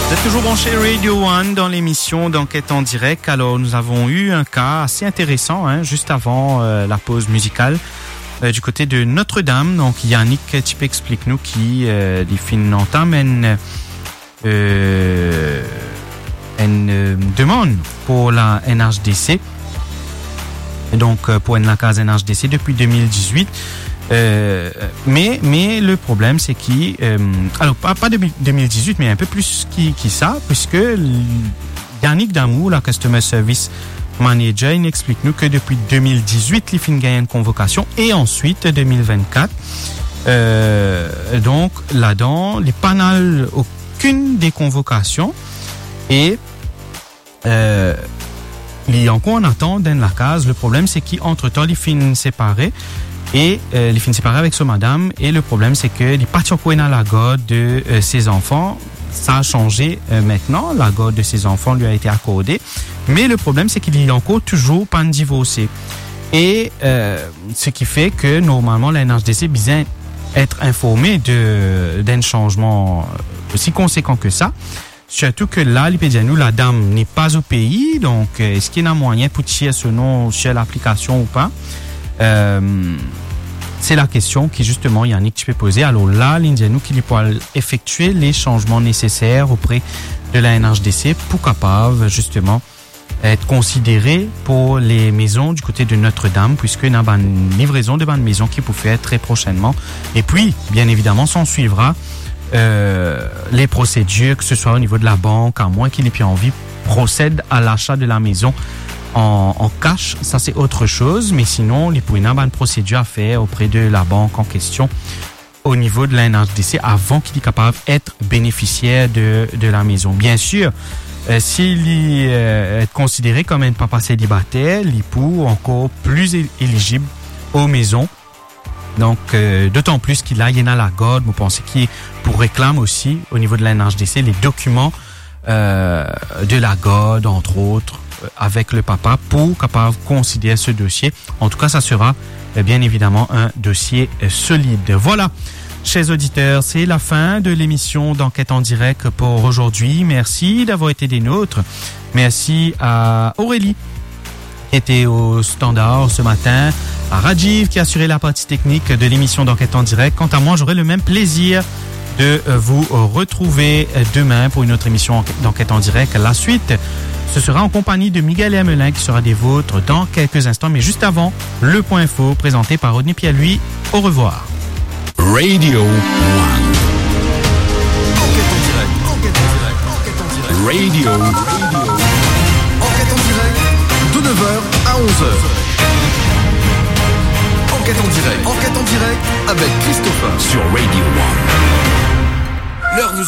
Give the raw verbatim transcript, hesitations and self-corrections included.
Vous êtes toujours branché Radio One dans l'émission d'enquête en direct. Alors nous avons eu un cas assez intéressant hein, juste avant euh, la pause musicale euh, du côté de Notre-Dame. Donc Yannick, tu peux expliquer nous qui euh, les fins entament une, euh, une euh, demande pour la N H D C. Et donc pour une la case N H D C depuis deux mille dix-huit. Euh, mais mais le problème c'est qui euh, alors pas pas deux mille dix-huit mais un peu plus qui qui ça puisque Yannick Damou, la Customer Service Manager, il explique nous que depuis deux mille dix-huit les fins gagnent une convocation et ensuite deux mille vingt-quatre euh, donc là-dedans les panales aucune des convocations et euh, il y a encore en attente dans la case. Le problème c'est qu'entre-temps les fins séparées et euh, les fins séparées avec ce madame et le problème c'est que les parties encore dans la garde de euh, ses enfants. Ça a changé euh, maintenant, la garde de ses enfants lui a été accordée, mais le problème c'est qu'il y a encore toujours pas de divorcé et euh, ce qui fait que normalement la N H D C besoin être informée de d'un changement aussi conséquent que ça. Surtout que là, nous, la dame n'est pas au pays, donc est-ce qu'il y a moyen pour tirer ce nom sur l'application ou pas? Euh, c'est la question qui justement Yannick tu peux poser. Alors là, l'Indianou qui lui pourra effectuer les changements nécessaires auprès de la N H D C pour capable justement être considéré pour les maisons du côté de Notre-Dame, puisque il y a une livraison de bonnes maisons qui peut faire très prochainement. Et puis, bien évidemment, s'en suivra euh, les procédures, que ce soit au niveau de la banque, à moins qu'il ait plus envie, procède à l'achat de la maison En, en cash, ça c'est autre chose, mais sinon, il pourrait y avoir une procédure à faire auprès de la banque en question au niveau de la N H D C avant qu'il est capable d'être bénéficiaire de, de la maison. Bien sûr, euh, s'il est euh, considéré comme un papa célibataire, il peut encore plus éligible aux maisons. Donc, euh, d'autant plus qu'il a, il y en a la garde, vous pensez qu'il pour réclame aussi au niveau de la N H D C les documents euh, de la garde, entre autres, avec le papa pour capable considérer ce dossier. En tout cas, ça sera bien évidemment un dossier solide. Voilà, chers auditeurs, c'est la fin de l'émission d'enquête en direct pour aujourd'hui. Merci d'avoir été des nôtres. Merci à Aurélie qui était au standard ce matin, à Rajiv qui a assuré la partie technique de l'émission d'enquête en direct. Quant à moi, j'aurai le même plaisir de vous retrouver demain pour une autre émission d'enquête en direct. La suite, ce sera en compagnie de Miguel et Amelin qui sera des vôtres dans quelques instants. Mais juste avant, le point info présenté par Rodney Pierre-Louis. Au revoir. Radio One. Enquête en direct. Enquête en direct. Enquête en direct. Radio. Radio. Enquête en direct. De neuf heures à onze heures. Enquête en direct. Enquête en direct avec Christopher sur Radio One. L'heure nous